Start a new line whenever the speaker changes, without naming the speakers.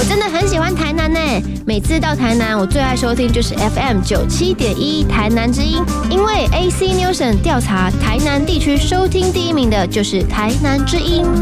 真的很喜欢台南呢，每次到台南，我最爱收听就是 FM 97.1台南之音，因为 AC Nielsen 调查台南地区收听第1名的就是台南之音。